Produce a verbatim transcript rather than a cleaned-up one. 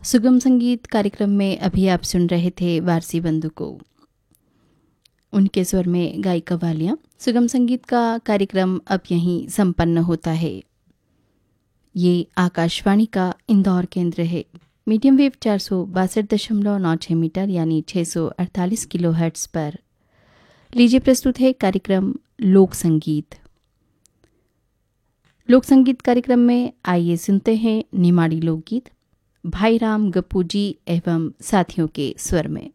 सुगम संगीत कार्यक्रम में अभी आप सुन रहे थे वारसी बंधु को, उनके स्वर में गाई कव्वालियाँ। सुगम संगीत का कार्यक्रम अब यहीं संपन्न होता है। ये आकाशवाणी का इंदौर केंद्र है। मीडियम वेव चार सौ बासठ दशमलव नौ छः मीटर यानी छः सौ अड़तालीस किलो हर्ट्स पर लीजिए प्रस्तुत है कार्यक्रम लोक संगीत। लोक संगीत कार्यक्रम में आइए सुनते हैं निमाड़ी लोकगीत भाई राम गप्पू जी एवं साथियों के स्वर में।